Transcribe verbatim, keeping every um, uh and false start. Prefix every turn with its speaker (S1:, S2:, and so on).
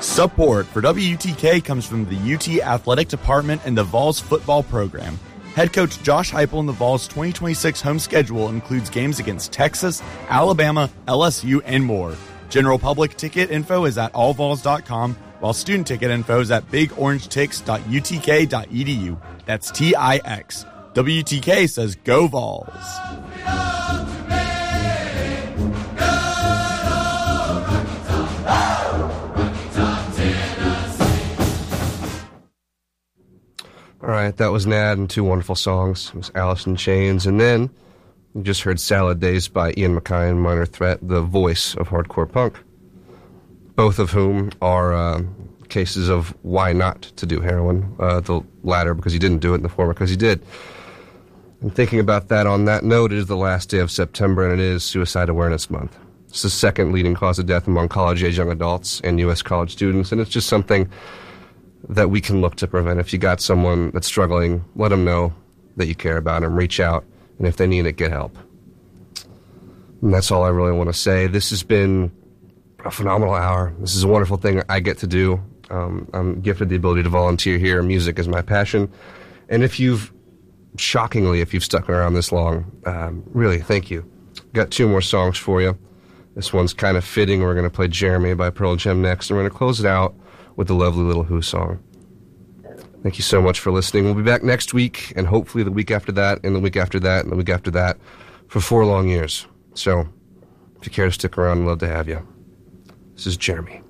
S1: Support for W U T K comes from the U T Athletic Department and the Vols football program. Head coach Josh Heupel and the Vols' twenty twenty-six home schedule includes games against Texas, Alabama, L S U, and more. General public ticket info is at all vols dot com, while student ticket info is at big orange tix dot u t k dot e d u. That's T I X. W U T K says go Vols.
S2: All right, that was Nad and two wonderful songs. It was Alice in Chains. And then you just heard Salad Days by Ian MacKaye and Minor Threat, the voice of hardcore punk, both of whom are uh, cases of why not to do heroin. Uh, the latter because he didn't do it, and the former because he did. And thinking about that on that note, it is the last day of September, and it is Suicide Awareness Month. It's the second leading cause of death among college-age young adults and U S college students, and it's just something that we can look to prevent. If you got someone that's struggling, let them know that you care about them, reach out, and if they need it, get help. And that's all I really want to say. This has been a phenomenal hour. This is a wonderful thing I get to do. Um, I'm gifted the ability to volunteer here. Music is my passion. And if you've, shockingly, if you've stuck around this long, um, really, thank you. Got two more songs for you. This one's kind of fitting. We're going to play Jeremy by Pearl Jam next, and we're going to close it out with the lovely Little Who song. Thank you so much for listening. We'll be back next week, and hopefully the week after that, and the week after that, and the week after that, for four long years. So, if you care to stick around, I'd love to have you. This is Jeremy.